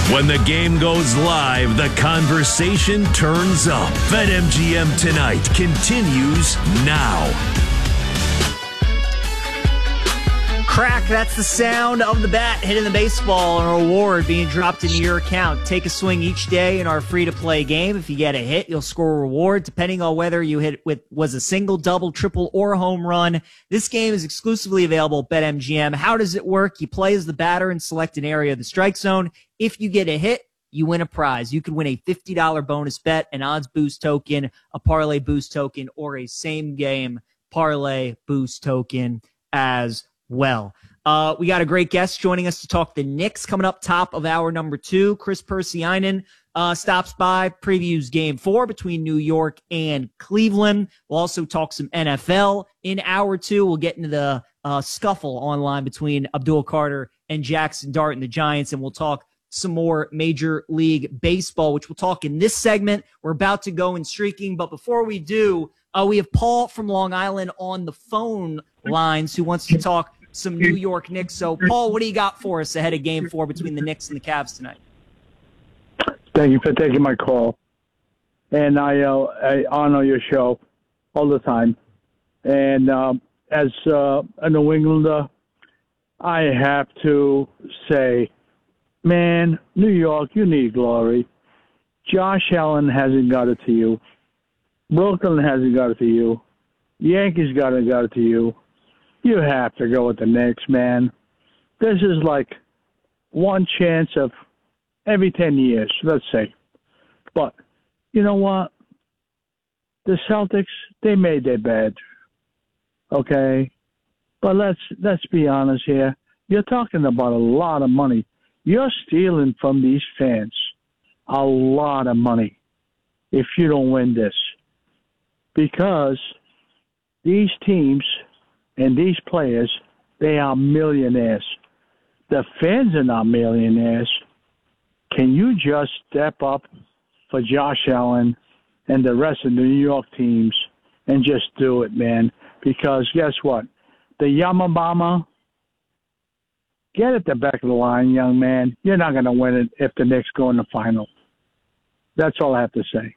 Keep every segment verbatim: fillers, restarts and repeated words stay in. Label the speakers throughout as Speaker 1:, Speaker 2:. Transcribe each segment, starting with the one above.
Speaker 1: When the game goes live, the conversation turns up. BetMGM Tonight continues now.
Speaker 2: Crack, that's the sound of the bat hitting the baseball, a reward being dropped into your account. Take a swing each day in our free-to-play game. If you get a hit, you'll score a reward, depending on whether you hit with was a single, double, triple, or home run. This game is exclusively available at BetMGM. How does it work? You play as the batter and select an area of the strike zone. If you get a hit, you win a prize. You could win a fifty dollars bonus bet, an odds boost token, a parlay boost token, or a same-game parlay boost token as well. Uh, we got a great guest joining us to talk the Knicks coming up top of hour number two. Chris Persianen uh, stops by, previews game four between New York and Cleveland. We'll also talk some N F L in hour two. We'll get into the uh, scuffle online between Abdul Carter and Jackson Dart and the Giants, and we'll talk some more Major League Baseball, which we'll talk in this segment. We're about to go in streaking, but before we do, uh, we have Paul from Long Island on the phone lines who wants to talk some New York Knicks. So, Paul, what do you got for us ahead of game four between the Knicks and the Cavs tonight?
Speaker 3: Thank you for taking my call. And I, uh, I honor your show all the time. And um, as uh, a New Englander, I have to say, man, New York, you need glory. Josh Allen hasn't got it to you. Brooklyn hasn't got it to you. Yankees got it, got it to you. You have to go with the Knicks, man. This is like one chance of every ten years, let's say. But you know what? The Celtics, they made their bed. Okay? But let's let's be honest here. You're talking about a lot of money. You're stealing from these fans a lot of money if you don't win this. Because these teams and these players, they are millionaires. The fans are not millionaires. Can you just step up for Josh Allen and the rest of the New York teams and just do it, man? Because guess what? The Yamabama, get at the back of the line, young man. You're not going to win it if the Knicks go in the final. That's all I have to say.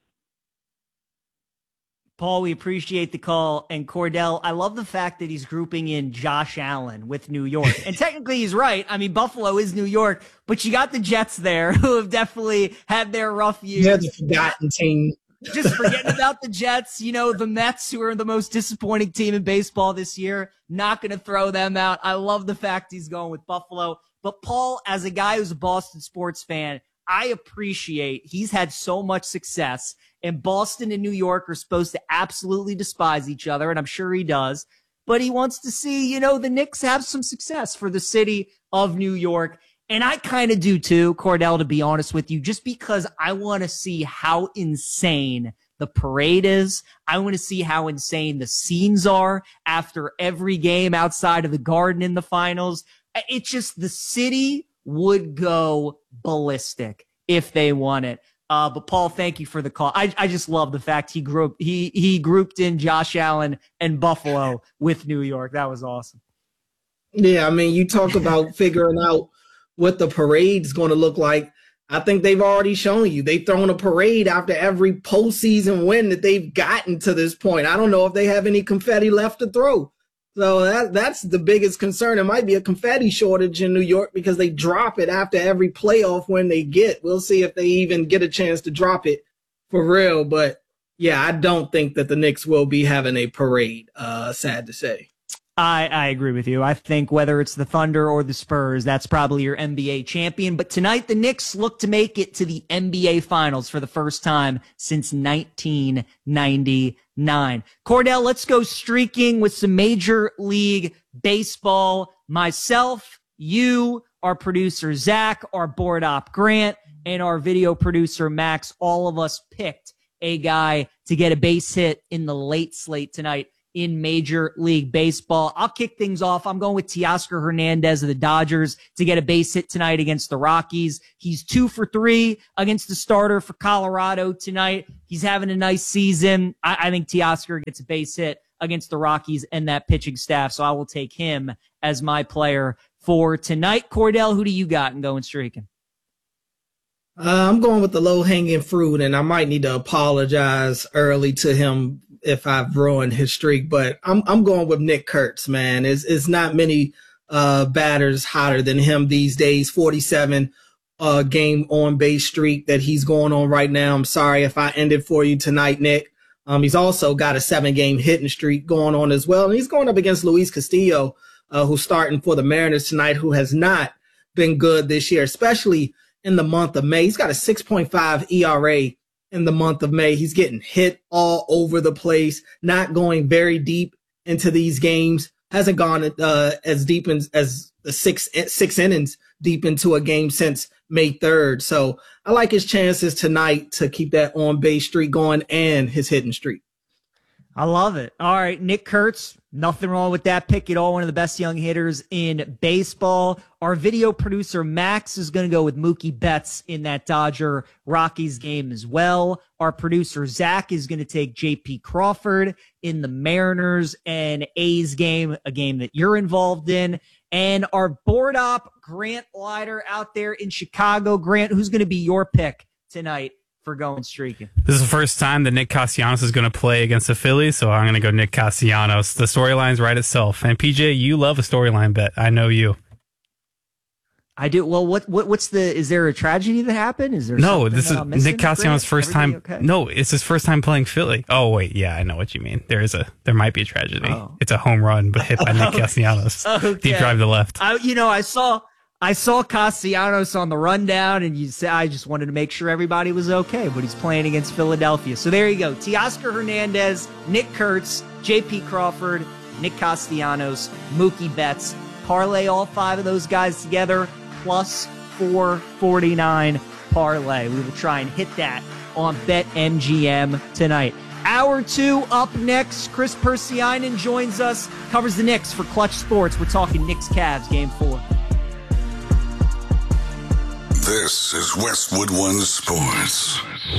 Speaker 2: Paul, we appreciate the call. And Cordell, I love the fact that he's grouping in Josh Allen with New York. And technically he's right. I mean, Buffalo is New York, but you got the Jets there who have definitely had their rough years.
Speaker 4: Yeah, the forgotten team.
Speaker 2: Just forgetting about the Jets, you know, the Mets, who are the most disappointing team in baseball this year, not going to throw them out. I love the fact he's going with Buffalo. But Paul, as a guy who's a Boston sports fan, I appreciate he's had so much success, and Boston and New York are supposed to absolutely despise each other, and I'm sure he does. But he wants to see, you know, the Knicks have some success for the city of New York. And I kind of do too, Cordell, to be honest with you, just because I want to see how insane the parade is. I want to see how insane the scenes are after every game outside of the Garden in the finals. It's just the city would go ballistic if they won it. Uh, but Paul, thank you for the call. I, I just love the fact he grew up, he, he grouped in Josh Allen and Buffalo with New York. That was awesome.
Speaker 4: Yeah. I mean, you talk about figuring out what the parade's going to look like. I think they've already shown you. They've thrown a parade after every postseason win that they've gotten to this point. I don't know if they have any confetti left to throw. So that that's the biggest concern. It might be a confetti shortage in New York because they drop it after every playoff win they get. We'll see if they even get a chance to drop it for real. But, yeah, I don't think that the Knicks will be having a parade, uh, sad to say.
Speaker 2: I, I agree with you. I think whether it's the Thunder or the Spurs, that's probably your N B A champion. But tonight, the Knicks look to make it to the N B A Finals for the first time since nineteen ninety-nine. Cordell, let's go streaking with some Major League Baseball. Myself, you, our producer Zach, our board op Grant, and our video producer Max, all of us picked a guy to get a base hit in the late slate tonight in Major League Baseball. I'll kick things off. I'm going with Teoscar Hernandez of the Dodgers to get a base hit tonight against the Rockies. He's two for three against the starter for Colorado tonight. He's having a nice season. I, I think Teoscar gets a base hit against the Rockies and that pitching staff, so I will take him as my player for tonight. Cordell, who do you got in going streaking?
Speaker 4: Uh, I'm going with the low-hanging fruit, and I might need to apologize early to him if I've ruined his streak, but I'm I'm going with Nick Kurtz, man. It's, it's not many uh, batters hotter than him these days. forty-seven uh, game on-base streak that he's going on right now. I'm sorry if I ended for you tonight, Nick. Um, he's also got a seven-game hitting streak going on as well, and he's going up against Luis Castillo, uh, who's starting for the Mariners tonight, who has not been good this year, especially in the month of May. He's got a six point five E R A in the month of May. He's getting hit all over the place, not going very deep into these games. Hasn't gone uh, as deep in, as the six six innings deep into a game since May third. So I like his chances tonight to keep that on base streak going and his hitting streak.
Speaker 2: I love it. All right, Nick Kurtz, nothing wrong with that pick at all. One of the best young hitters in baseball. Our video producer, Max, is going to go with Mookie Betts in that Dodger Rockies game as well. Our producer, Zach, is going to take J P Crawford in the Mariners and A's game, a game that you're involved in. And our board op, Grant Leiter, out there in Chicago. Grant, who's going to be your pick tonight for going streaking?
Speaker 5: This is the first time that Nick Castellanos is going to play against the Phillies, so I'm going to go Nick Castellanos. The storyline's right itself. And P J, you love a storyline bet. I know you.
Speaker 2: I do. Well, what, what what's the, is there a tragedy that happened? Is there
Speaker 5: no, this is
Speaker 2: missing,
Speaker 5: Nick Castellanos'
Speaker 2: Grant?
Speaker 5: first
Speaker 2: Everybody
Speaker 5: time.
Speaker 2: okay?
Speaker 5: No, it's his first time playing Philly. Oh, wait. Yeah, I know what you mean. There is a, there might be a tragedy.
Speaker 2: Oh.
Speaker 5: It's a home run, but hit by Nick Castellanos.
Speaker 2: Okay.
Speaker 5: Deep drive to left.
Speaker 2: I, you know, I saw, I saw Castellanos on the rundown, and you said I just wanted to make sure everybody was okay, but he's playing against Philadelphia. So there you go. Teoscar Hernandez, Nick Kurtz, J P Crawford, Nick Castellanos, Mookie Betts. Parlay all five of those guys together, plus four forty-nine parlay. We will try and hit that on BetMGM tonight. Hour two up next. Chris Persianen joins us, covers the Knicks for Clutch Sports. We're talking Knicks-Cavs game four.
Speaker 6: This is Westwood One Sports.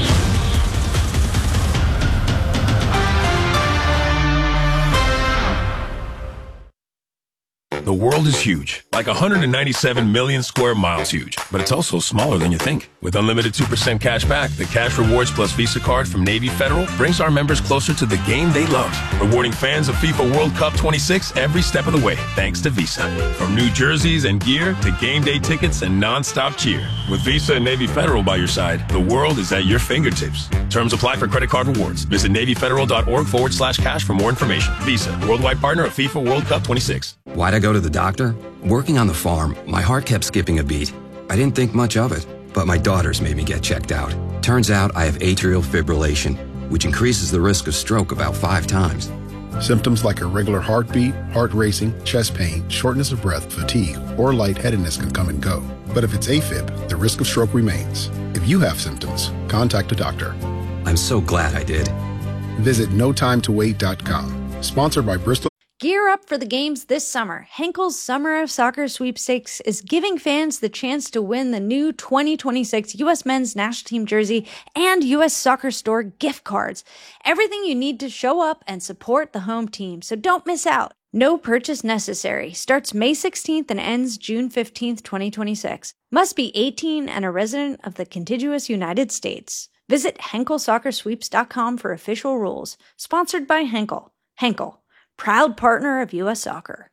Speaker 7: The world is huge, like one hundred ninety-seven million square miles huge, but it's also smaller than you think. With unlimited two percent cash back, the Cash Rewards Plus Visa card from Navy Federal brings our members closer to the game they love, rewarding fans of FIFA World Cup twenty-six every step of the way, thanks to Visa. From new jerseys and gear to game day tickets and non-stop cheer. With Visa and Navy Federal by your side, the world is at your fingertips. Terms apply for credit card rewards. Visit NavyFederal.org forward slash cash for more information. Visa, worldwide partner of FIFA World Cup twenty-six.
Speaker 8: Why'd I go to the doctor? Working on the farm, my heart kept skipping a beat. I didn't think much of it, but my daughters made me get checked out. Turns out I have atrial fibrillation, which increases the risk of stroke about five times.
Speaker 9: Symptoms like irregular heartbeat, heart racing, chest pain, shortness of breath, fatigue, or lightheadedness can come and go. But if it's AFib, the risk of stroke remains. If you have symptoms, contact a doctor.
Speaker 8: I'm so glad I did.
Speaker 9: Visit no time to wait dot com. Sponsored by Bristol.
Speaker 10: Gear up for the games this summer. Henkel's Summer of Soccer Sweepstakes is giving fans the chance to win the new twenty twenty-six U S Men's National Team jersey and U S Soccer Store gift cards. Everything you need to show up and support the home team, so don't miss out. No purchase necessary. Starts May sixteenth and ends June fifteenth, twenty twenty-six. Must be eighteen and a resident of the contiguous United States. Visit Henkel Soccer Sweeps dot com for official rules. Sponsored by Henkel. Henkel, proud partner of U S Soccer.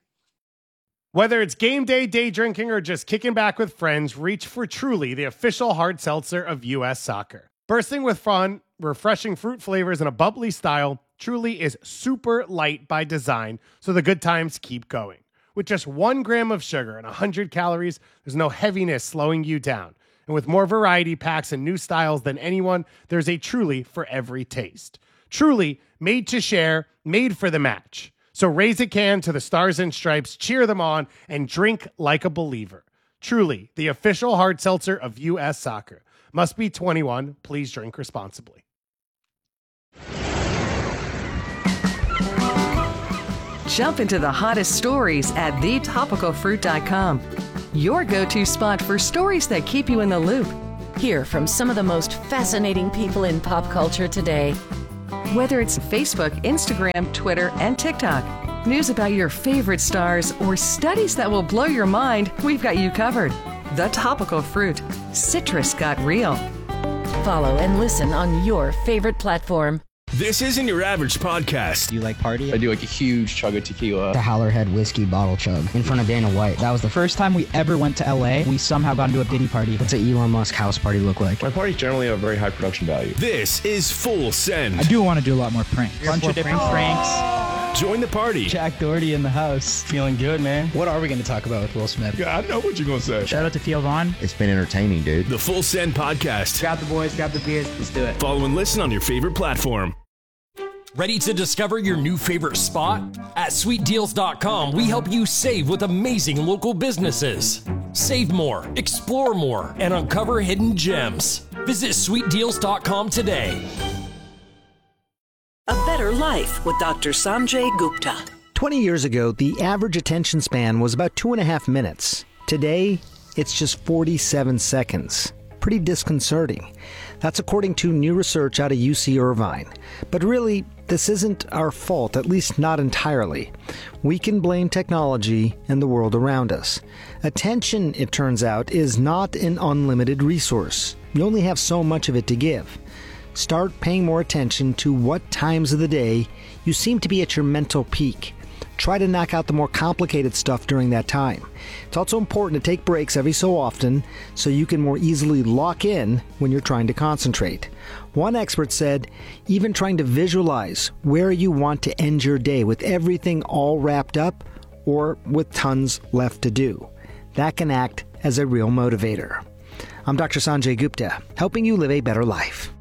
Speaker 11: Whether it's game day, day drinking, or just kicking back with friends, reach for Truly, the official hard seltzer of U S Soccer. Bursting with fun, refreshing fruit flavors, and a bubbly style, Truly is super light by design, so the good times keep going. With just one gram of sugar and one hundred calories, there's no heaviness slowing you down. And with more variety packs and new styles than anyone, there's a Truly for every taste. Truly, made to share, made for the match. So raise a can to the Stars and Stripes, cheer them on, and drink like a believer. Truly, the official hard seltzer of U S Soccer. Must be twenty-one. Please drink responsibly.
Speaker 12: Jump into the hottest stories at the topical fruit dot com. Your go-to spot for stories that keep you in the loop.
Speaker 13: Hear from some of the most fascinating people in pop culture today.
Speaker 12: Whether it's Facebook, Instagram, Twitter, and TikTok. News about your favorite stars or studies that will blow your mind, we've got you covered. The Topical Fruit. Citrus got real.
Speaker 13: Follow and listen on your favorite platform.
Speaker 1: This isn't your average podcast.
Speaker 14: Do you like party?
Speaker 15: I do like a huge chug of tequila.
Speaker 14: The Howlerhead whiskey bottle chug in front of Dana White. That was the first time we ever went to L A. We somehow got into a Diddy party. What's an Elon Musk house party look like?
Speaker 15: My parties generally have very high production value.
Speaker 1: This is Full Send.
Speaker 14: I do want to do a lot more pranks. A bunch of different pranks.
Speaker 1: Join the party.
Speaker 14: Jack Doherty in the house.
Speaker 15: Feeling good, man.
Speaker 14: What are we going to talk about with Will Smith?
Speaker 15: Yeah, I know what you're going to say.
Speaker 14: Shout out to Theo Vaughn.
Speaker 15: It's been entertaining, dude.
Speaker 1: The Full Send podcast.
Speaker 14: Grab the boys, grab the beers. Let's do it.
Speaker 1: Follow and listen on your favorite platform.
Speaker 16: Ready to discover your new favorite spot? At sweet deals dot com, we help you save with amazing local businesses. Save more, explore more, and uncover hidden gems. Visit sweet deals dot com today.
Speaker 17: A Better Life with Doctor Sanjay Gupta.
Speaker 18: twenty years ago, the average attention span was about two and a half minutes. Today, it's just forty-seven seconds. Pretty disconcerting. That's according to new research out of U C Irvine. But really, this isn't our fault, at least not entirely. We can blame technology and the world around us. Attention, it turns out, is not an unlimited resource. You only have so much of it to give. Start paying more attention to what times of the day you seem to be at your mental peak. Try to knock out the more complicated stuff during that time. It's also important to take breaks every so often so you can more easily lock in when you're trying to concentrate. One expert said, even trying to visualize where you want to end your day with everything all wrapped up or with tons left to do. That can act as a real motivator. I'm Doctor Sanjay Gupta, helping you live a better life.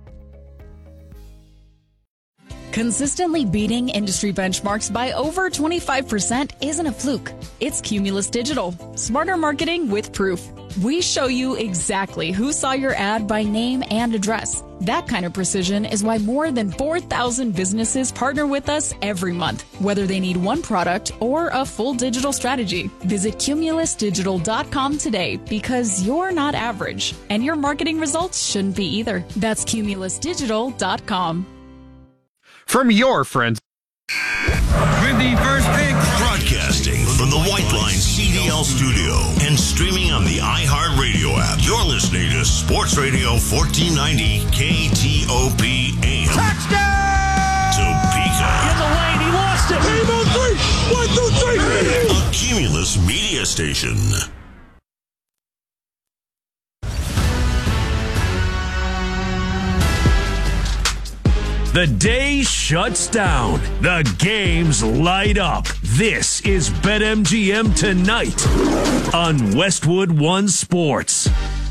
Speaker 19: Consistently beating industry benchmarks by over twenty-five percent isn't a fluke. It's Cumulus Digital. Smarter marketing with proof. We show you exactly who saw your ad by name and address. That kind of precision is why more than four thousand businesses partner with us every month, whether they need one product or a full digital strategy. Visit cumulus digital dot com today because you're not average, and your marketing results shouldn't be either. That's cumulus digital dot com.
Speaker 20: From your friends.
Speaker 1: With the first pick. Broadcasting from the White Line C D L studio and streaming on the iHeartRadio app. You're listening to Sports Radio fourteen ninety K T O P A M. Touchdown! Topeka.
Speaker 21: In the lane, he lost it. Game on three. One, two, three.
Speaker 1: A Cumulus media station. The day shuts down. The games light up. This is BetMGM Tonight on Westwood One Sports.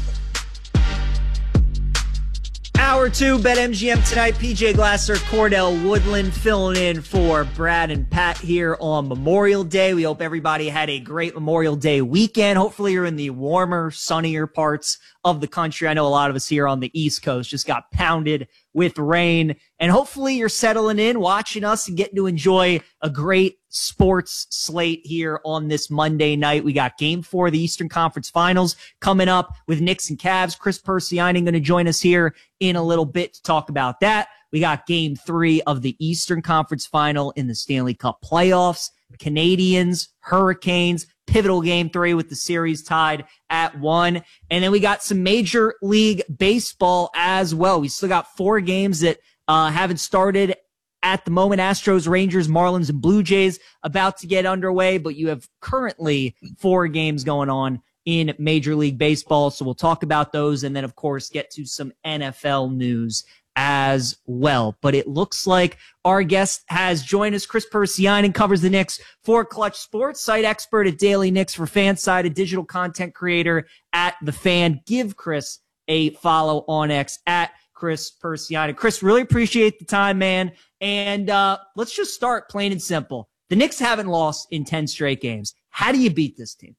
Speaker 2: Hour two, BetMGM Tonight. P J Glasser, Cordell Woodland filling in for Brad and Pat here on Memorial Day. We hope everybody had a great Memorial Day weekend. Hopefully you're in the warmer, sunnier parts of the country. I know a lot of us here on the East Coast just got pounded with rain, and hopefully you're settling in, watching us, and getting to enjoy a great sports slate here on this Monday night. We got game four of the Eastern Conference Finals coming up with Knicks and Cavs. Chris Persianen going to join us here in a little bit to talk about that. We got game three of the Eastern Conference Final in the Stanley Cup playoffs. Canadians, Hurricanes, pivotal game three with the series tied at one. And then we got some Major League Baseball as well. We still got four games that uh, haven't started at the moment. Astros, Rangers, Marlins, and Blue Jays about to get underway, but you have currently four games going on in Major League Baseball. So we'll talk about those and then, of course, get to some N F L news as well. But it looks like our guest has joined us. Chris Persianen covers the Knicks for Clutch Sports, site expert at Daily Knicks for Fanside, a digital content creator at The Fan. Give Chris a follow on X at Chris Persianen. Chris, really appreciate the time, man. And uh, let's just start plain and simple. The Knicks haven't lost in ten straight games. How do you beat this team?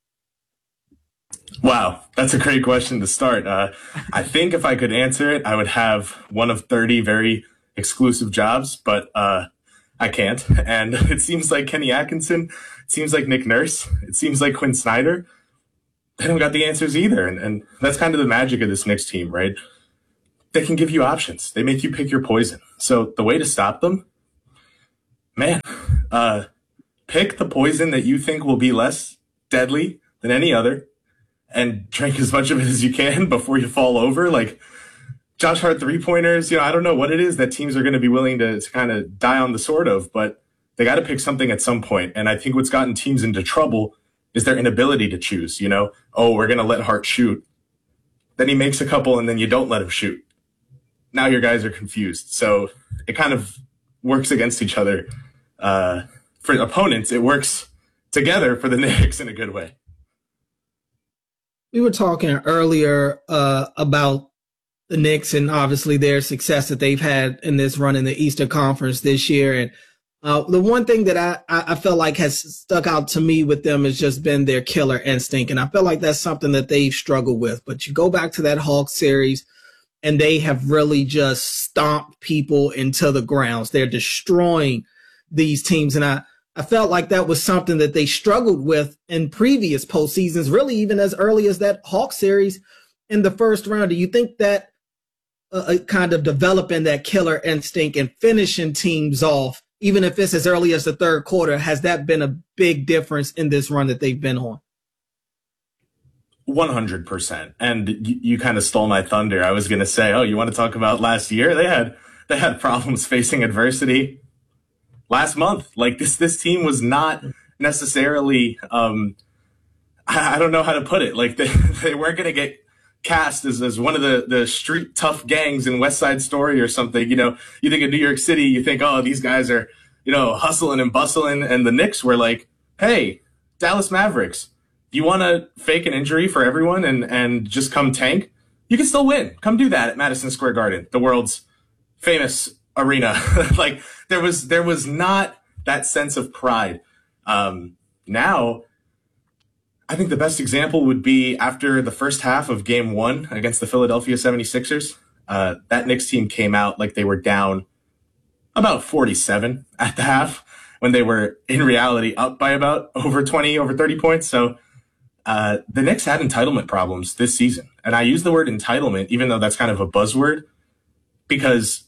Speaker 22: Wow, that's a great question to start. Uh, I think if I could answer it, I would have one of thirty very exclusive jobs, but uh, I can't. And it seems like Kenny Atkinson, it seems like Nick Nurse, it seems like Quinn Snyder. They don't got the answers either. And, and that's kind of the magic of this Knicks team, right? They can give you options. They make you pick your poison. So the way to stop them, man, uh, pick the poison that you think will be less deadly than any other, and drink as much of it as you can before you fall over. Like Josh Hart three pointers, you know, I don't know what it is that teams are going to be willing to, to kind of die on the sword of, but they got to pick something at some point. And I think what's gotten teams into trouble is their inability to choose, you know, oh, we're going to let Hart shoot. Then he makes a couple and then you don't let him shoot. Now your guys are confused. So it kind of works against each other. Uh, for opponents, it works together for the Knicks in a good way.
Speaker 3: We were talking earlier uh, about the Knicks and obviously their success that they've had in this run in the Eastern Conference this year. And uh, the one thing that I, I felt like has stuck out to me with them has just been their killer instinct. And I feel like that's something that they've struggled with. But you go back to that Hawks series, and they have really just stomped people into the grounds. They're destroying these teams. And I, I felt like that was something that they struggled with in previous postseasons, really even as early as that Hawks series in the first round. Do you think that uh, kind of developing that killer instinct and finishing teams off, even if it's as early as the third quarter, has that been a big difference in this run that they've been on?
Speaker 22: one hundred percent. And you, you kind of stole my thunder. I was going to say, oh, you want to talk about last year? They had they had problems facing adversity last month. Like this this team was not necessarily, um, I, I don't know how to put it. Like they, they weren't going to get cast as, as one of the, the street tough gangs in West Side Story or something. You know, you think of New York City, you think, oh, these guys are, you know, hustling and bustling. And the Knicks were like, hey, Dallas Mavericks, you want to fake an injury for everyone and, and just come tank? You can still win. Come do that at Madison Square Garden, the world's famous arena. Like there was, there was not that sense of pride. Um, now, I think the best example would be after the first half of game one against the Philadelphia seventy-sixers. Uh, that Knicks team came out like they were down about forty-seven at the half when they were in reality up by about over twenty, over thirty points. So, Uh, the Knicks had entitlement problems this season. And I use the word entitlement, even though that's kind of a buzzword, because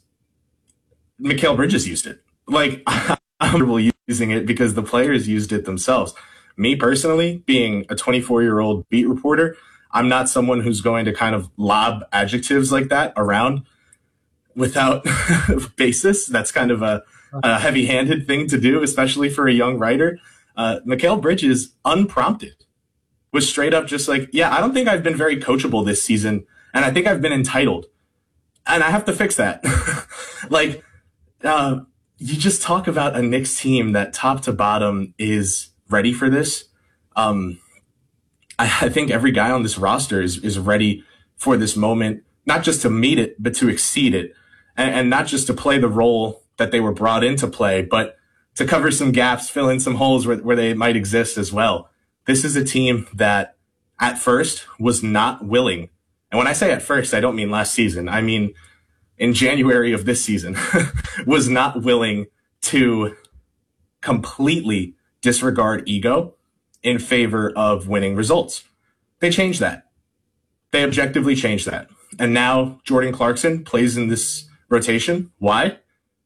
Speaker 22: Mikal Bridges used it. Like, I'm comfortable using it because the players used it themselves. Me personally, being a twenty-four-year-old beat reporter, I'm not someone who's going to kind of lob adjectives like that around without basis. That's kind of a, a heavy-handed thing to do, especially for a young writer. Uh, Mikal Bridges, unprompted, was straight up just like, yeah, I don't think I've been very coachable this season, and I think I've been entitled, and I have to fix that. Like, uh, you just talk about a Knicks team that top to bottom is ready for this. Um, I, I think every guy on this roster is, is ready for this moment, not just to meet it, but to exceed it, and, and not just to play the role that they were brought in to play, but to cover some gaps, fill in some holes where, where they might exist as well. This is a team that at first was not willing. And when I say at first, I don't mean last season. I mean in January of this season, was not willing to completely disregard ego in favor of winning results. They changed that. They objectively changed that. And now Jordan Clarkson plays in this rotation. Why?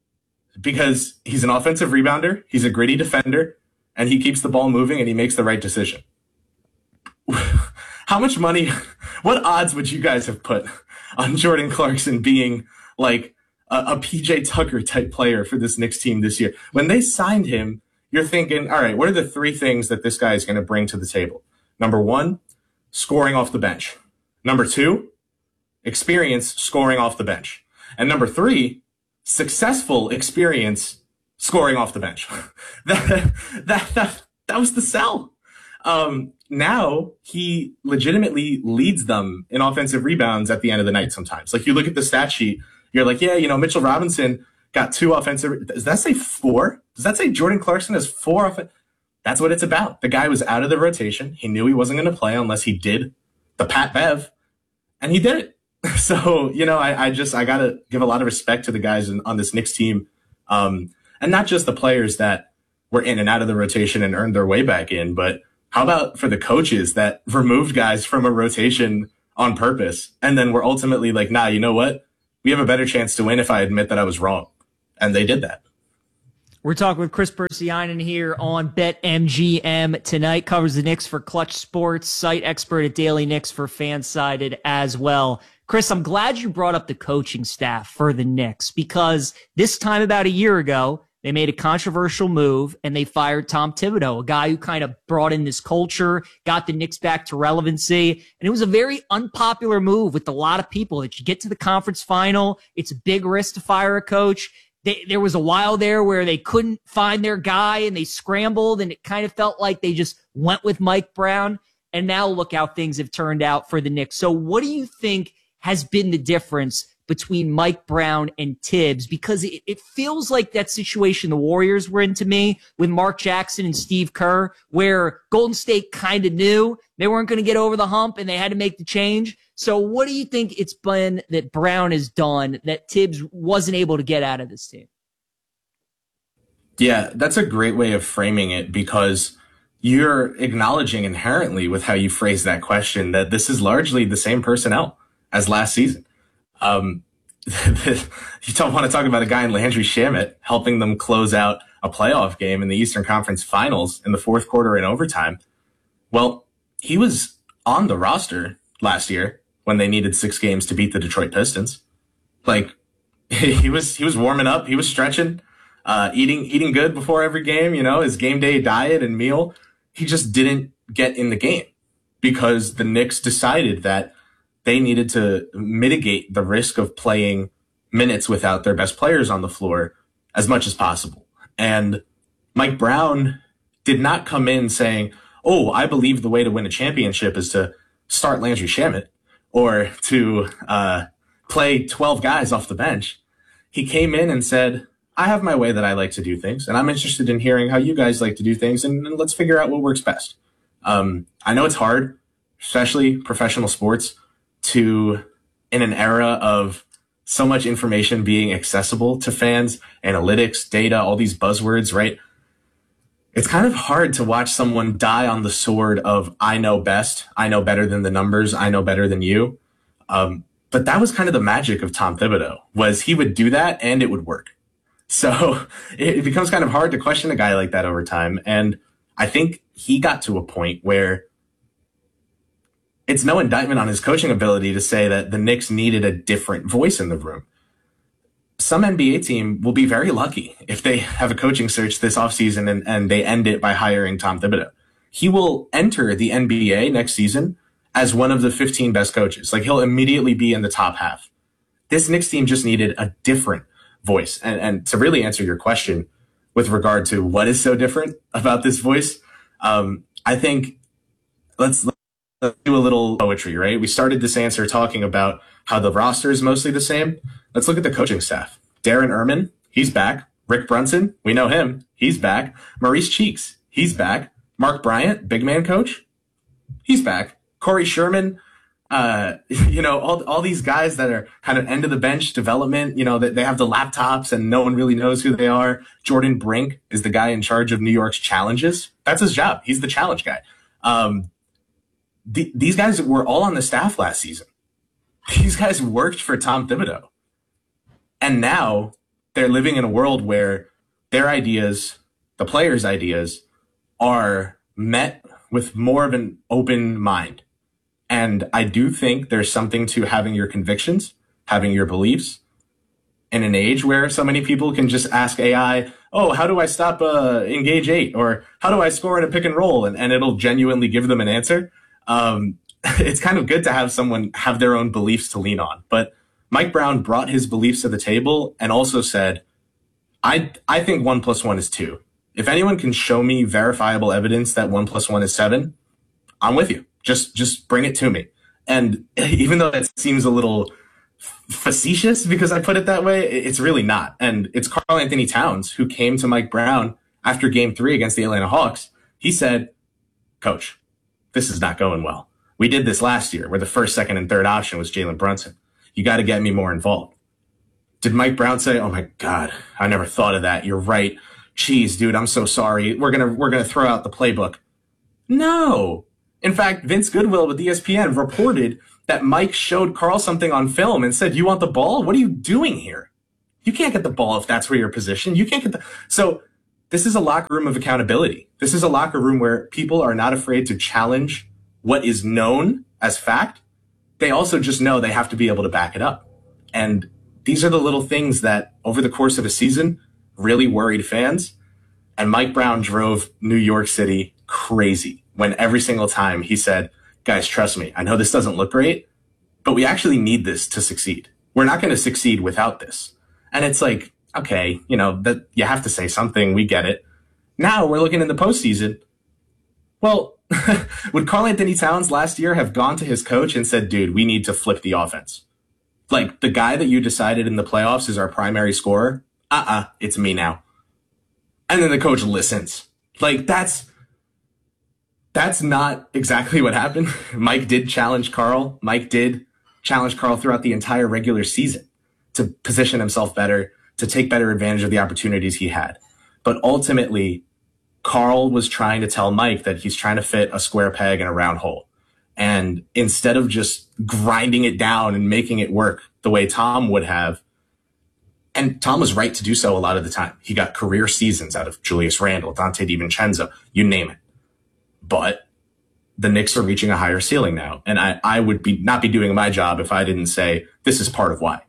Speaker 22: Because he's an offensive rebounder. He's a gritty defender. And he keeps the ball moving and he makes the right decision. How much money, what odds would you guys have put on Jordan Clarkson being like a, a P J Tucker type player for this Knicks team this year? When they signed him, you're thinking, all right, what are the three things that this guy is going to bring to the table? Number one, scoring off the bench. Number two, experience scoring off the bench. And number three, successful experience scoring off the bench. that, that, that, that was the sell. Um, now he legitimately leads them in offensive rebounds at the end of the night sometimes. Like you look at the stat sheet, you're like, yeah, you know, Mitchell Robinson got two offensive. Does that say four? Does that say Jordan Clarkson has four offensive? That's what it's about. The guy was out of the rotation. He knew he wasn't going to play unless he did the Pat Bev, and he did it. So, you know, I, I just, I got to give a lot of respect to the guys in, on this Knicks team. Um, And not just the players that were in and out of the rotation and earned their way back in, but how about for the coaches that removed guys from a rotation on purpose and then were ultimately like, nah, you know what? We have a better chance to win if I admit that I was wrong. And they did that.
Speaker 2: We're talking with Chris Persianen here on BetMGM tonight. Covers the Knicks for Clutch Sports, site expert at Daily Knicks for Fansided as well. Chris, I'm glad you brought up the coaching staff for the Knicks because this time about a year ago, they made a controversial move and they fired Tom Thibodeau, a guy who kind of brought in this culture, got the Knicks back to relevancy. And it was a very unpopular move with a lot of people that you get to the conference final. It's a big risk to fire a coach. They, there was a while there where they couldn't find their guy and they scrambled and it kind of felt like they just went with Mike Brown. And now look how things have turned out for the Knicks. So what do you think has been the difference between Mike Brown and Tibbs? Because it, it feels like that situation the Warriors were in to me with Mark Jackson and Steve Kerr, where Golden State kind of knew they weren't going to get over the hump and they had to make the change. So what do you think it's been that Brown has done that Tibbs wasn't able to get out of this team?
Speaker 22: Yeah, that's a great way of framing it because you're acknowledging inherently with how you phrase that question that this is largely the same personnel as last season. Um, you don't want to talk about a guy in Landry Shamet helping them close out a playoff game in the Eastern Conference Finals in the fourth quarter in overtime. Well, he was on the roster last year when they needed six games to beat the Detroit Pistons. Like he was, he was warming up, he was stretching, uh, eating, eating good before every game, you know, his game day diet and meal. He just didn't get in the game because the Knicks decided that they needed to mitigate the risk of playing minutes without their best players on the floor as much as possible. And Mike Brown did not come in saying, oh, I believe the way to win a championship is to start Landry Shamet or to uh, play twelve guys off the bench. He came in and said, I have my way that I like to do things, and I'm interested in hearing how you guys like to do things, and, and let's figure out what works best. Um, I know it's hard, especially professional sports, to, in an era of so much information being accessible to fans, analytics, data, all these buzzwords, right? It's kind of hard to watch someone die on the sword of, I know best, I know better than the numbers, I know better than you. Um, but that was kind of the magic of Tom Thibodeau, was he would do that and it would work. So it, it becomes kind of hard to question a guy like that over time. And I think he got to a point where it's no indictment on his coaching ability to say that the Knicks needed a different voice in the room. Some N B A team will be very lucky if they have a coaching search this offseason and, and they end it by hiring Tom Thibodeau. He will enter the N B A next season as one of the fifteen best coaches. Like, he'll immediately be in the top half. This Knicks team just needed a different voice. And, and to really answer your question with regard to what is so different about this voice, um, I think let's, let's do a little poetry, right? We started this answer talking about how the roster is mostly the same. Let's look at the coaching staff. Darren Erman, he's back. Rick Brunson, we know him. He's back. Maurice Cheeks, he's back. Mark Bryant, big man coach, he's back. Corey Sherman, uh, you know, all, all these guys that are kind of end of the bench development, you know, that they have the laptops and no one really knows who they are. Jordan Brink is the guy in charge of New York's challenges. That's his job. He's the challenge guy. Um, th- these guys were all on the staff last season. These guys worked for Tom Thibodeau. And now they're living in a world where their ideas, the players' ideas, are met with more of an open mind. And I do think there's something to having your convictions, having your beliefs, in an age where so many people can just ask A I, oh, how do I stop uh, Engage eight? Or how do I score in a pick and roll? And, and it'll genuinely give them an answer. Um, it's kind of good to have someone have their own beliefs to lean on. But Mike Brown brought his beliefs to the table and also said, I, I think one plus one is two. If anyone can show me verifiable evidence that one plus one is seven, I'm with you. Just, just bring it to me. And even though that seems a little facetious because I put it that way, it's really not. And it's Karl Anthony Towns who came to Mike Brown after game three against the Atlanta Hawks. He said, Coach, this is not going well. We did this last year where the first, second, and third option was Jalen Brunson. You got to get me more involved. Did Mike Brown say, oh my God, I never thought of that. You're right. Jeez, dude, I'm so sorry. We're going to, we're going to throw out the playbook. No. In fact, Vince Goodwill with E S P N reported that Mike showed Karl something on film and said, you want the ball? What are you doing here? You can't get the ball if that's where you're positioned. You can't get the, so this is a locker room of accountability. This is a locker room where people are not afraid to challenge what is known as fact. They also just know they have to be able to back it up. And these are the little things that over the course of a season really worried fans. And Mike Brown drove New York City crazy when every single time he said, guys, trust me, I know this doesn't look great, but we actually need this to succeed. We're not going to succeed without this. And it's like, okay, you know, that you have to say something. We get it. Now we're looking in the postseason. Well, would Karl Anthony Towns last year have gone to his coach and said, dude, we need to flip the offense? Like, the guy that you decided in the playoffs is our primary scorer? Uh-uh, it's me now. And then the coach listens. Like, that's, that's not exactly what happened. Mike did challenge Karl. Mike did challenge Karl throughout the entire regular season to position himself better, to take better advantage of the opportunities he had. But ultimately, Karl was trying to tell Mike that he's trying to fit a square peg in a round hole. And instead of just grinding it down and making it work the way Tom would have, and Tom was right to do so a lot of the time. He got career seasons out of Julius Randle, Dante DiVincenzo, you name it. But the Knicks are reaching a higher ceiling now. And I, I would be not be doing my job if I didn't say this is part of why.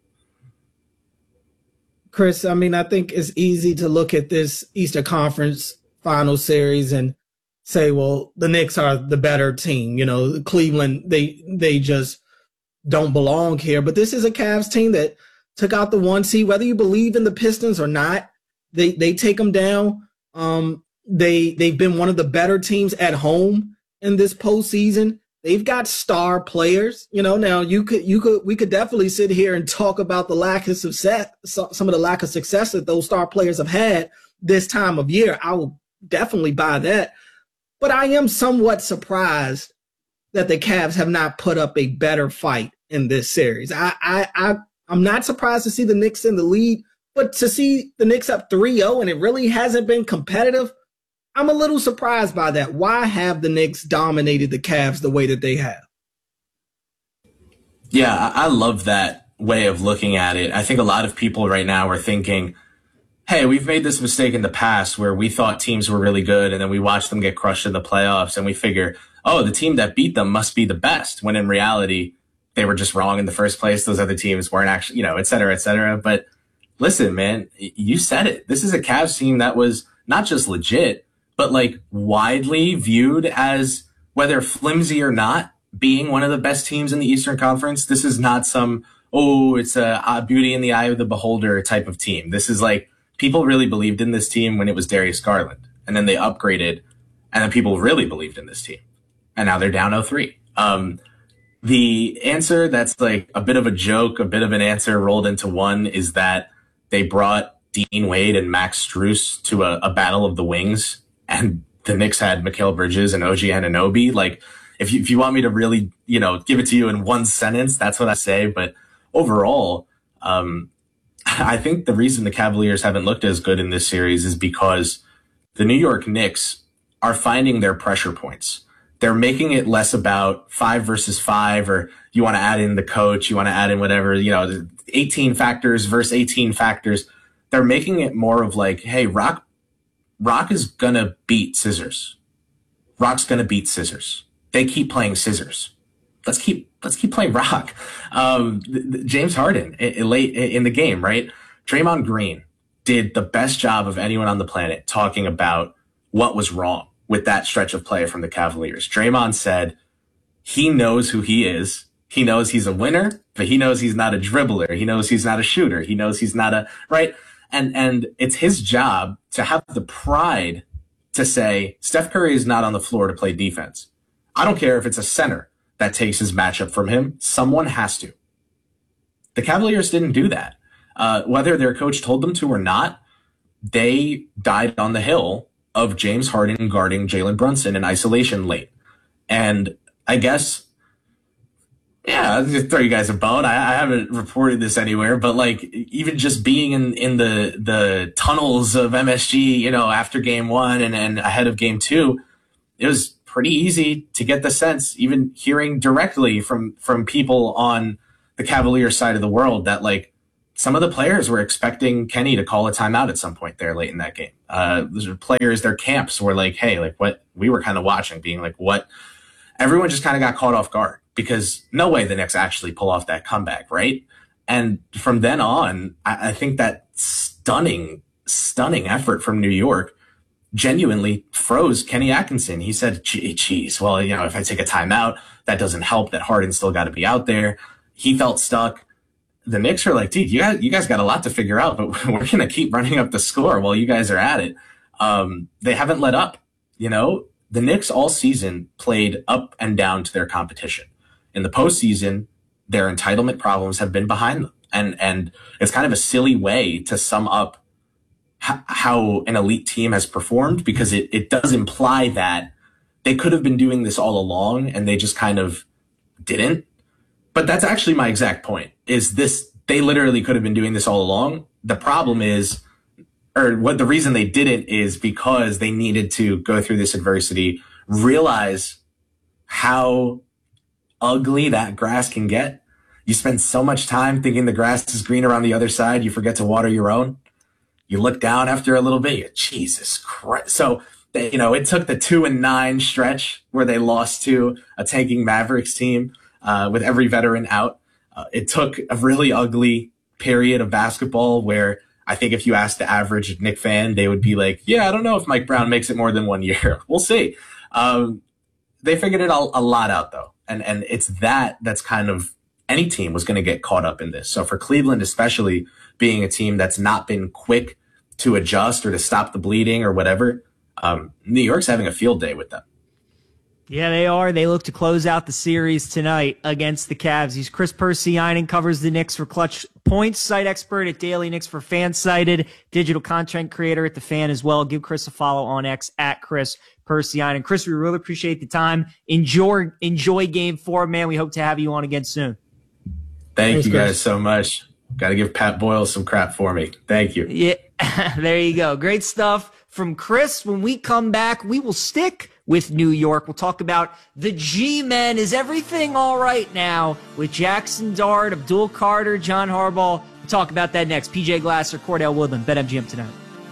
Speaker 3: Chris, I mean, I think it's easy to look at this Eastern Conference final series and say, well, the Knicks are the better team. You know, Cleveland, they they just don't belong here. But this is a Cavs team that took out the one seed. Whether you believe in the Pistons or not, they they take them down. Um, they they've been one of the better teams at home in this postseason. They've got star players. You know, now you could you could we could definitely sit here and talk about the lack of success, some of the lack of success that those star players have had this time of year. I will definitely buy that. But I am somewhat surprised that the Cavs have not put up a better fight in this series. I, I, I, I'm not surprised to see the Knicks in the lead, but to see the Knicks up three oh and it really hasn't been competitive, I'm a little surprised by that. Why have the Knicks dominated the Cavs the way that they have?
Speaker 22: Yeah, I love that way of looking at it. I think a lot of people right now are thinking, hey, we've made this mistake in the past where we thought teams were really good and then we watched them get crushed in the playoffs and we figure, oh, the team that beat them must be the best, when in reality, they were just wrong in the first place. Those other teams weren't actually, you know, et cetera, et cetera. But listen, man, you said it. This is a Cavs team that was not just legit, but like widely viewed as, whether flimsy or not, being one of the best teams in the Eastern Conference. This is not some, oh, it's a, a beauty in the eye of the beholder type of team. This is like, people really believed in this team when it was Darius Garland, and then they upgraded, and then people really believed in this team, and now they're down oh three. Um, the answer that's like a bit of a joke, a bit of an answer rolled into one, is that they brought Dean Wade and Max Strus to a, a battle of the wings, and the Knicks had Mikal Bridges and O G Anunoby. Like, if you, if you want me to really, you know, give it to you in one sentence, that's what I say. But overall, um, I think the reason the Cavaliers haven't looked as good in this series is because the New York Knicks are finding their pressure points. They're making it less about five versus five, or you want to add in the coach, you want to add in whatever, you know, eighteen factors versus eighteen factors. They're making it more of like, hey, Rock, Rock is going to beat Scissors. Rock's going to beat Scissors. They keep playing Scissors. Let's keep let's keep playing Rock. Um, th- th- James Harden i- i- late in the game, right? Draymond Green did the best job of anyone on the planet talking about what was wrong with that stretch of play from the Cavaliers. Draymond said he knows who he is. He knows he's a winner, but he knows he's not a dribbler. He knows he's not a shooter. He knows he's not a right. And and it's his job to have the pride to say Steph Curry is not on the floor to play defense. I don't care if it's a center that takes his matchup from him. Someone has to. The Cavaliers didn't do that. Uh, whether their coach told them to or not, they died on the hill of James Harden guarding Jalen Brunson in isolation late. And I guess, yeah, I'll just throw you guys a bone. I, I haven't reported this anywhere, but like even just being in, in the, the tunnels of M S G, you know, after game one and, and ahead of game two, it was pretty easy to get the sense, even hearing directly from, from people on the Cavaliers side of the world, that like some of the players were expecting Kenny to call a timeout at some point there late in that game. Uh, those players, their camps were like, hey, like what we were kind of watching, being like, what? Everyone just kind of got caught off guard because no way the Knicks actually pull off that comeback, right? And from then on, I, I think that stunning, stunning effort from New York genuinely froze Kenny Atkinson. He said, gee, geez, well, you know, if I take a timeout, that doesn't help that Harden's still got to be out there. He felt stuck. The Knicks are like, dude, you guys, you guys got a lot to figure out, but we're going to keep running up the score while you guys are at it. Um, they haven't let up. You know, the Knicks all season played up and down to their competition. In the postseason, their entitlement problems have been behind them. And, and it's kind of a silly way to sum up h- how an elite team has performed, because it, it does imply that they could have been doing this all along and they just kind of didn't. But that's actually my exact point, is this, they literally could have been doing this all along. The problem is, or what the reason they didn't is because they needed to go through this adversity, realize how ugly that grass can get. You spend so much time thinking the grass is greener on the other side, you forget to water your own. You look down after a little bit, you, Jesus Christ. So, they, you know, it took the two and nine stretch where they lost to a tanking Mavericks team uh, with every veteran out. Uh, it took a really ugly period of basketball where I think if you asked the average Knick fan, they would be like, yeah, I don't know if Mike Brown makes it more than one year. We'll see. Um, they figured it all, a lot out, though. And, and it's that that's kind of, any team was going to get caught up in this. So for Cleveland, especially being a team that's not been quick to adjust or to stop the bleeding or whatever, um, New York's having a field day with them.
Speaker 2: Yeah, they are. They look to close out the series tonight against the Cavs. He's Chris Persianen, covers the Knicks for Clutch Points, site expert at Daily Knicks for Fansided, digital content creator at The Fan as well. Give Chris a follow on X at Chris Persianen. Chris, we really appreciate the time. Enjoy, enjoy game four, man. We hope to have you on again soon.
Speaker 22: Thank
Speaker 2: Thanks,
Speaker 22: you guys
Speaker 2: Chris.
Speaker 22: so much. Got to give Pat Boyle some crap for me. Thank you.
Speaker 2: Yeah, there you go. Great stuff from Chris. When we come back, we will stick with New York. We'll talk about the G-Men. Is everything all right now with Jackson Dart, Abdul Carter, John Harbaugh? We'll talk about that next. P J Glasser, Cordell Woodland, BetMGM tonight.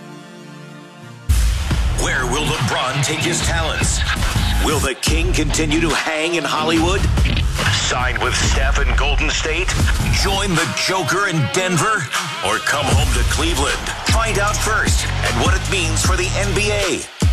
Speaker 1: Where will LeBron take his talents? Will the King continue to hang in Hollywood? Sign with Steph in Golden State? Join the Joker in Denver? Or come home to Cleveland? Find out first and what it means for the N B A.